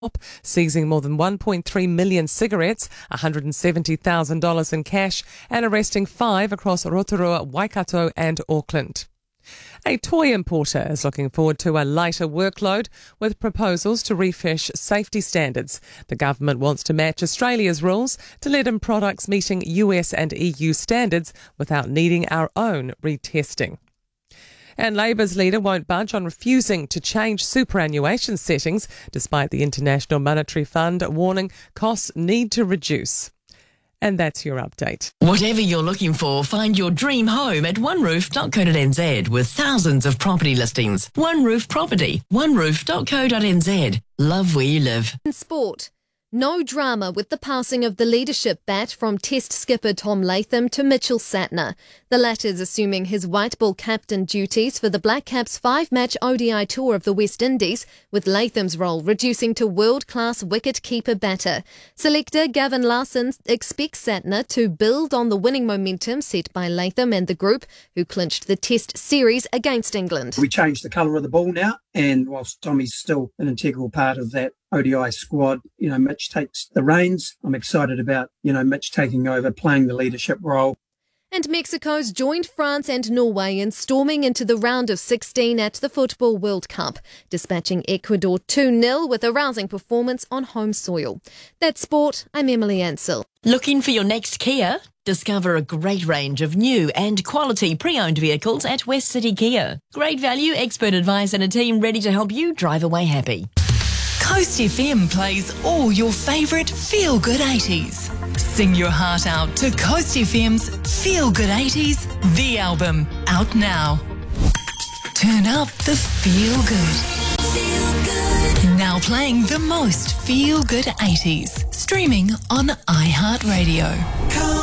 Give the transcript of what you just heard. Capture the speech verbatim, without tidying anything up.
seizing more than one point three million cigarettes, one hundred seventy thousand dollars in cash, and arresting five across Rotorua, Waikato and Auckland. A toy importer is looking forward to a lighter workload with proposals to refresh safety standards. The government wants to match Australia's rules to let in products meeting U S and E U standards without needing our own retesting. And Labour's leader won't budge on refusing to change superannuation settings, despite the International Monetary Fund warning costs need to reduce. And that's your update. Whatever you're looking for, find your dream home at one roof dot co dot n z with thousands of property listings. One Roof Property, one roof dot co dot n z. Love where you live. In sport. No drama with the passing of the leadership bat from Test skipper Tom Latham to Mitchell Santner. The latter's assuming his white ball captain duties for the Black Caps' five-match O D I tour of the West Indies, with Latham's role reducing to world-class wicket-keeper batter. Selector Gavin Larson expects Santner to build on the winning momentum set by Latham and the group, who clinched the Test series against England. We changed the colour of the ball now, and whilst Tommy's still an integral part of that O D I squad, you know, Mitch takes the reins. I'm excited about, you know, Mitch taking over, playing the leadership role. And Mexico's joined France and Norway in storming into the round of sixteen at the Football World Cup, dispatching Ecuador two nil with a rousing performance on home soil. That's sport. I'm Emily Ansell. Looking for your next Kia? Discover a great range of new and quality pre-owned vehicles at West City Kia. Great value, expert advice and a team ready to help you drive away happy. Coast F M plays all your favourite feel-good eighties. Sing your heart out to Coast F M's Feel Good eighties, the album, out now. Turn up the feel good. Feel good. Now playing the most feel-good eighties. Streaming on iHeartRadio.